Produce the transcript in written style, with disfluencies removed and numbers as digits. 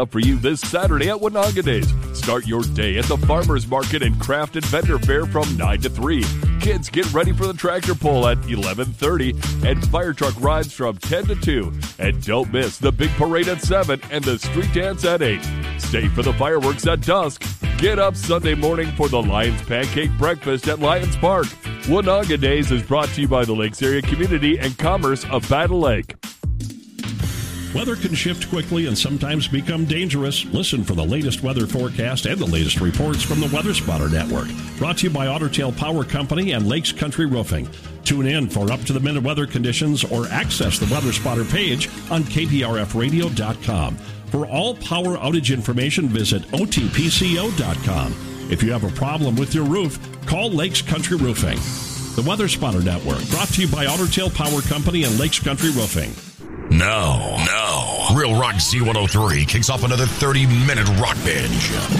for you this Saturday at Winanga Days. Start your day at the Farmers Market and Craft and Vendor Fair from 9 to 3. Kids get ready for the tractor pull at 11:30 and fire truck rides from 10 to 2. And don't miss the big parade at 7 and the street dance at 8. Stay for the fireworks at dusk. Get up Sunday morning for the Lions Pancake Breakfast at Lions Park. Winanga Days is brought to you by the Lakes Area Community and Commerce of Battle Lake. Weather can shift quickly and sometimes become dangerous. Listen for the latest weather forecast and the latest reports from the Weather Spotter Network. Brought to you by Otter Tail Power Company and Lakes Country Roofing. Tune in for up-to-the-minute weather conditions or access the Weather Spotter page on KPRFradio.com. For all power outage information, visit OTPCO.com. If you have a problem with your roof, call Lakes Country Roofing. The Weather Spotter Network, brought to you by Otter Tail Power Company and Lakes Country Roofing. Now, Real Rock Z103 kicks off another 30-minute rock binge.